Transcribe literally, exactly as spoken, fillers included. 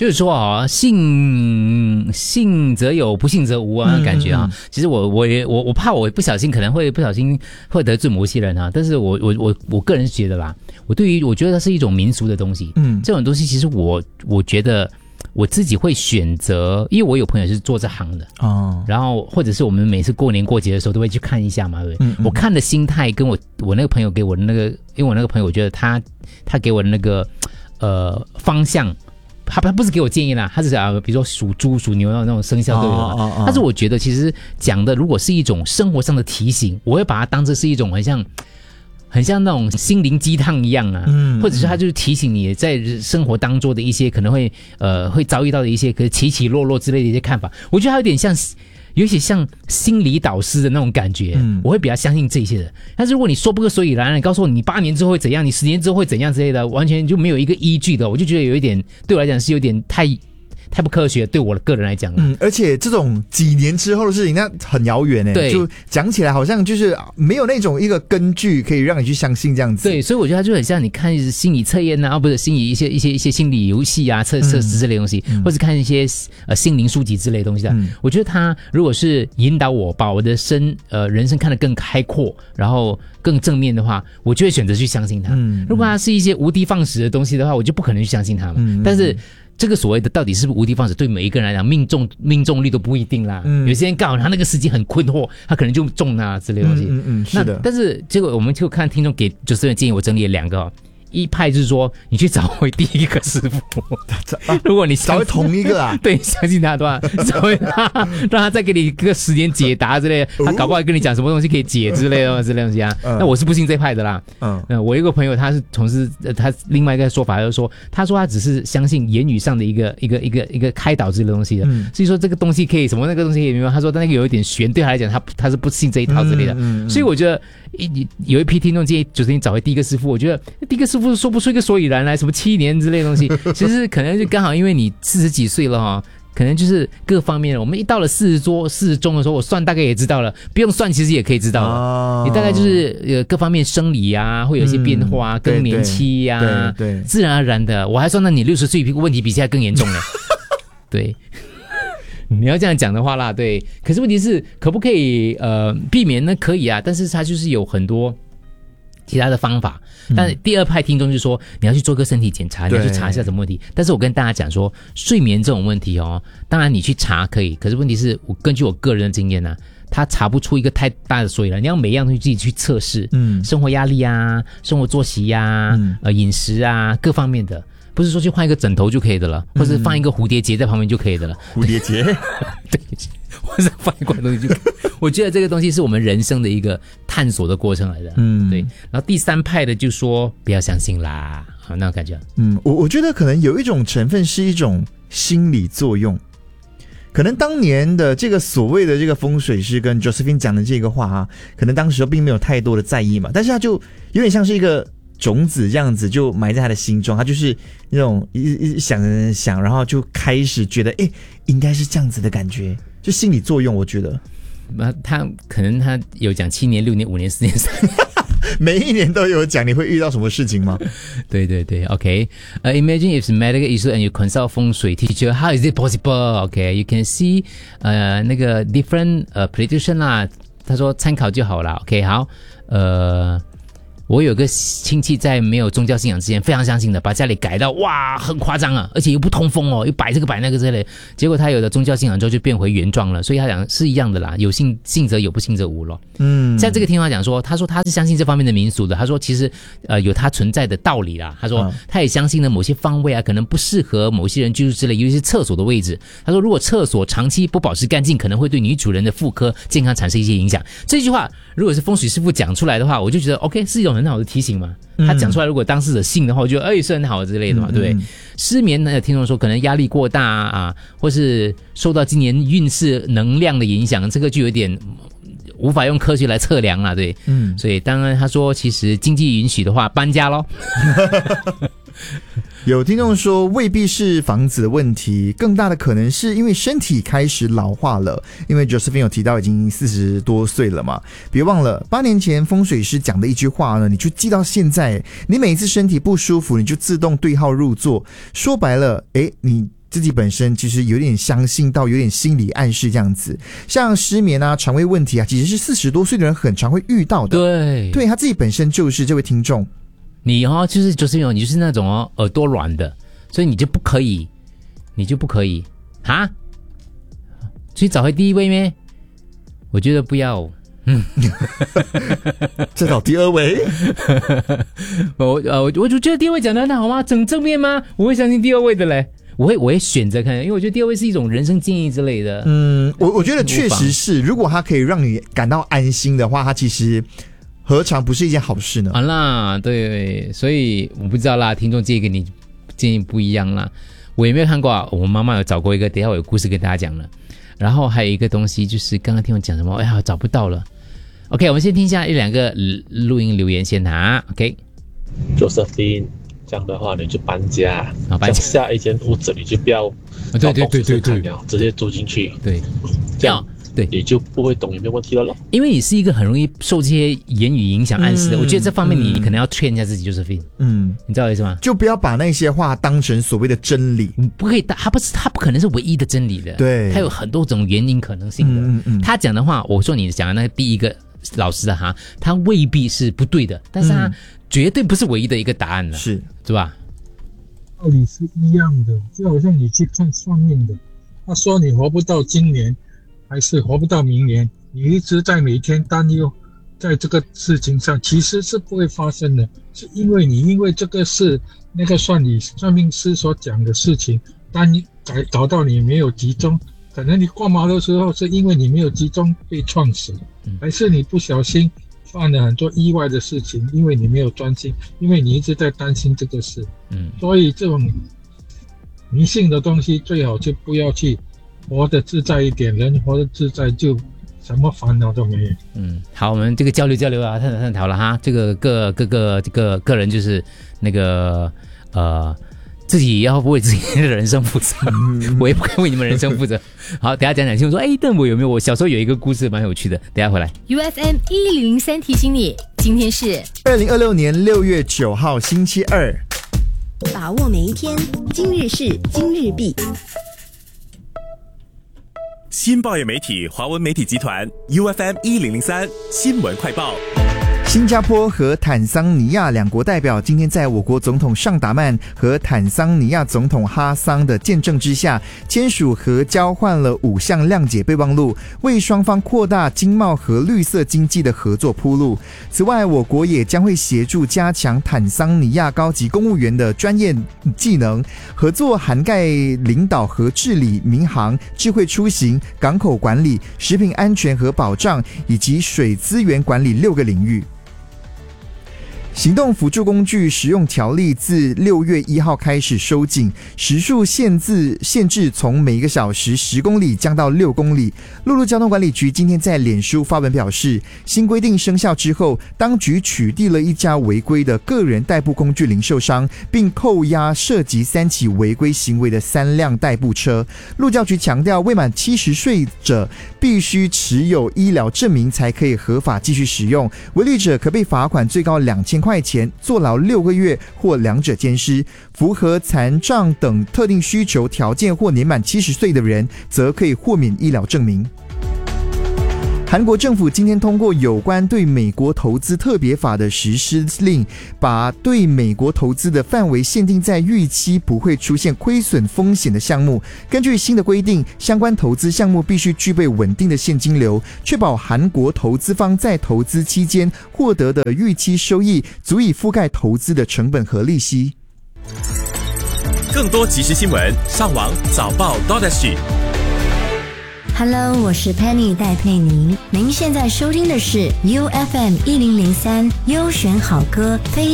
就是说啊，信信则有，不信则无啊，感觉啊。嗯嗯其实我我也我我怕我不小心可能会不小心会得罪某些人啊，但是我我我我个人是觉得啦，我对于我觉得它是一种民俗的东西，嗯，这种东西其实我我觉得我自己会选择，因为我有朋友是做这行的哦，然后或者是我们每次过年过节的时候都会去看一下嘛，对不对？嗯嗯我看的心态跟我我那个朋友给我的那个，因为我那个朋友我觉得他他给我的那个呃方向。他他不是给我建议啦，他是啊，比如说属猪、属牛那种生肖都有嘛。哦哦哦但是我觉得其实讲的如果是一种生活上的提醒，我会把它当成是一种很像很像那种心灵鸡汤一样啊，嗯，或者是他就是提醒你在生活当中的一些可能会呃会遭遇到的一些可起起落落之类的一些看法，我觉得它有点像。有些像心理导师的那种感觉、嗯、我会比较相信这些的。但是如果你说不个所以然，你告诉我你八年之后会怎样，你十年之后会怎样之类的，完全就没有一个依据的，我就觉得有一点对我来讲是有点太太不科学，对我的个人来讲。 嗯，而且这种几年之后的事情，那很遥远诶。对，就讲起来好像就是没有那种一个根据可以让你去相信这样子。 对，所以我觉得它就很像你看心理测验啊，不是心理一些一些一些心理游戏啊、测测试之类的东西，嗯、或者看一些呃心灵书籍之类的东西的。嗯、我觉得它如果是引导我把我的生呃人生看得更开阔，然后更正面的话，我就会选择去相信它。嗯、如果它是一些无的放矢的东西的话，我就不可能去相信它嘛。嗯、但是。这个所谓的到底是不是无的放矢，对每一个人来讲命中命中率都不一定啦。嗯、有些人刚好他那个时机很困惑，他可能就中啊之类的东西。嗯嗯嗯，是的。但是结果我们就看听众给九十分建议，我整理了两个、哦。一派就是说，你去找回第一个师傅。啊、如果你找回同一个啊， 对，相信他的话，找回他，让他再给你一个时间解答之类的。他搞不好跟你讲什么东西可以解之类的之类的东西啊。嗯、那我是不信这派的啦。嗯，呃、我有一个朋友他是从事，呃、他另外一个说法就是说，他说他只是相信言语上的一个一个一个一个开导之类的东西的。嗯、所以说这个东西可以什么那个东西可以明白。他说那个有一点玄，对他来讲，他他是不信这一套之类的。嗯嗯嗯、所以我觉得一有一批听众建议就是你找回第一个师傅，我觉得第一个师傅。说不出一个所以然来，什么七年之类的东西，其实可能就刚好因为你四十几岁了哈、哦，可能就是各方面。我们一到了四十多、四十中的时候，我算大概也知道了，不用算其实也可以知道了。哦、你大概就是呃各方面生理啊，会有一些变化，嗯、更年期呀、啊，对，对对自然而然的。我还算到你六十岁问题比现在更严重了，对。你要这样讲的话啦，对。可是问题是，可不可以呃避免呢？可以啊，但是它就是有很多。其他的方法，但是第二派听众就说你要去做个身体检查，你要去查一下什么问题。但是我跟大家讲说，睡眠这种问题哦，当然你去查可以，可是问题是我根据我个人的经验啊，他查不出一个太大的所以然，你要每样东西自己去测试，嗯，生活压力啊，生活作息啊，嗯、呃，饮食啊，各方面的。不是说去换一个枕头就可以的了，或者放一个蝴蝶结在旁边就可以的了。 蝴蝶结， 对，或者放一罐东西就可以。我觉得这个东西是我们人生的一个探索的过程来的。嗯，对。然后第三派的就说不要相信啦，好，那种感觉。 嗯，我我觉得可能有一种成分是一种心理作用。可能当年的这个所谓的这个风水师跟 Josephine 讲的这个话啊，可能当时并没有太多的在意嘛，但是他就有点像是一个。种子这样子就埋在他的心中，他就是那种一一想想，然后就开始觉得，哎，应该是这样子的感觉，就心理作用。我觉得， 他可能他有讲七年、六年、五年、四年、三年， 每一年都有讲，你会遇到什么事情吗？ 对对对 ，OK， uh, imagine if it's medical issue and you consult 风水 teacher, how is it possible? Okay, you can see 呃、uh, 那个 different 呃、uh, prediction 啦，他说参考就好了。OK， 好，呃。我有个亲戚在没有宗教信仰之前非常相信的，把家里改到哇很夸张啊，而且又不通风哦，又摆这个摆那个之类的。结果他有了宗教信仰之后就变回原状了，所以他讲是一样的啦，有信信则有，不信则无咯。嗯，像这个听他讲说，他说他是相信这方面的民俗的，他说其实呃有他存在的道理啦。他说他也相信呢某些方位啊可能不适合某些人居住之类，尤其是厕所的位置。他说如果厕所长期不保持干净，可能会对女主人的妇科健康产生一些影响。这句话如果是风水师傅讲出来的话，我就觉得 OK 是一种很好的提醒嘛。他讲出来，如果当事者信的话，我觉得哎是很好之类的嘛，对不对？嗯嗯、失眠呢，听众说可能压力过大啊，或是受到今年运势能量的影响，这个就有点无法用科学来测量了，对，嗯，所以当然他说，其实经济允许的话，搬家咯。 有听众说未必是房子的问题，更大的可能是因为身体开始老化了，因为 Josephine 有提到已经四十多岁了嘛，别忘了八年前风水师讲的一句话呢，你就记到现在，你每一次身体不舒服你就自动对号入座，说白了诶，你自己本身其实有点相信到有点心理暗示这样子。像失眠啊、肠胃问题啊，其实是四十多岁的人很常会遇到的。 对， 对他自己本身就是这位听众， 你哦，就是就是有你就是那种哦耳朵软的，所以你就不可以，你就不可以哈，去找回第一位咩？我觉得不要。嗯， 再找第二位。 我呃，我我就觉得第二位讲的很好吗？整正面吗？我会相信第二位的嘞。我会我会选择看，因为我觉得第二位是一种人生建议之类的。 嗯，我我觉得确实是，如果他可以让你感到安心的话，他其实何尝不是一件好事呢？ 好啦，对，所以我不知道啦，听众建议跟你建议不一样啦。我也没有看过啊，我妈妈有找过一个，等一下我有故事跟大家讲了。然后还有一个东西就是刚刚听我讲什么，哎呀，找不到了。OK， 我们先听一下一两个录音留言先哈。 OK，Josephine， 这样的话你就搬家， 啊、搬家下一间屋子你就不要， 对对对对对， 直接租进去， 对， 这样对你就不会懂有没有问题了咯。 因为你是一个很容易受这些言语影响暗示的，嗯、我觉得这方面你可能要劝一下自己，Josephine，嗯，你知道我意思吗？ 就不要把那些话当成所谓的真理， 不可以，他不是他不可能是唯一的真理的， 对， 他有很多种原因可能性的。嗯嗯嗯，他讲的话，我说你讲的那个第一个。老师的哈，他未必是不对的，但是他绝对不是唯一的一个答案了， 是是吧？ 道理是一样的，就好像你去看算命的，他说你活不到今年，还是活不到明年，你一直在每天担忧，在这个事情上其实是不会发生的，是因为你因为这个是那个算你算命师所讲的事情，但你搞搞到你没有集中。可能你过马路的时候是因为你没有集中被撞死，还是你不小心犯了很多意外的事情，因为你没有专心，因为你一直在担心这个事。嗯，所以这种迷信的东西最好就不要去，活得自在一点，人活得自在就什么烦恼都没有。 嗯，好，我们这个交流交流啊，探讨探讨了哈，这个各各个这个个人就是那个呃。自己要为自己的人生负责，我也不该为你们人生负责。好，等一下讲讲清楚说，哎，但我有没有？我小时候有一个故事蛮有趣的，等一下回来。 U F M 一零零三提醒你，今天是二零二六年六月九号星期二， 把握每一天，今日事今日毕。 新报业媒体华文媒体集团 U F M 一零零三新闻快报。 新加坡和坦桑尼亚两国代表今天在我国总统尚达曼和坦桑尼亚总统哈桑的见证之下，签署和交换了五项谅解备忘录，为双方扩大经贸和绿色经济的合作铺路。此外，我国也将会协助加强坦桑尼亚高级公务员的专业技能，合作涵盖领导和治理、民航、智慧出行、港口管理、食品安全和保障以及水资源管理六个领域。行动辅助工具使用条例自六月一号开始收紧，时速限制限制从每个小时十公里降到六公里。陆路交通管理局今天在脸书发文表示，新规定生效之后，当局取缔了一家违规的个人代步工具零售商，并扣押涉及三起违规行为的三辆代步车。路交局强调，未满七十岁者必须持有医疗证明才可以合法继续使用，违例者可被罚款最高两千块钱，坐牢六个月或两者兼施。符合残障等特定需求条件或年满七十岁的人，则可以豁免医疗证明。韩国政府今天通过有关对美国投资特别法的实施令，把对美国投资的范围限定在预期不会出现亏损风险的项目。根据新的规定，相关投资项目必须具备稳定的现金流，确保韩国投资方在投资期间获得的预期收益足以覆盖投资的成本和利息。 更多即时新闻，上网早报 .Hello， 我是 Penny 戴佩妮，您现在收听的是 U F M 一零零三优选好歌非